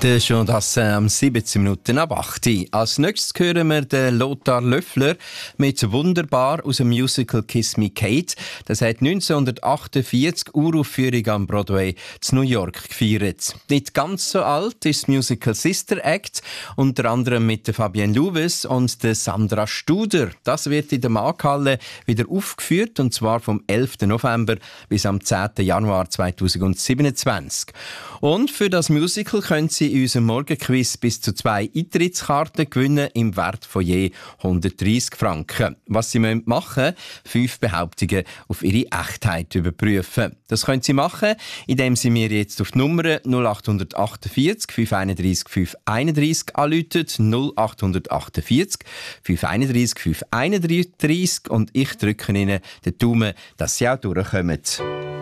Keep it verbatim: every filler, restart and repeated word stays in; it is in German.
Der schon das äh, am siebzehn Minuten ab acht. Als nächstes hören wir den Lothar Löffler mit «Wunderbar» aus dem Musical «Kiss Me Kate». Das hat neunzehnhundertachtundvierzig Uraufführung am Broadway zu New York gefeiert. Nicht ganz so alt ist das Musical «Sister Act», unter anderem mit der Fabienne Louwes und der Sandra Studer. Das wird in der Markthalle wieder aufgeführt, und zwar vom elften November bis am zehnten Januar zweitausendsiebenundzwanzig. Und für das Musical können Sie in unserem Morgenquiz bis zu zwei Eintrittskarten gewinnen im Wert von je hundertdreissig Franken. Was Sie machen müssen, fünf Behauptungen auf Ihre Echtheit überprüfen. Das können Sie machen, indem Sie mir jetzt auf die Nummer null acht achtundvierzig, fünf einunddreissig, fünf einunddreissig anrufen, null acht achtundvierzig, fünf einunddreissig, fünf einunddreissig, und ich drücke Ihnen den Daumen, dass Sie auch durchkommen.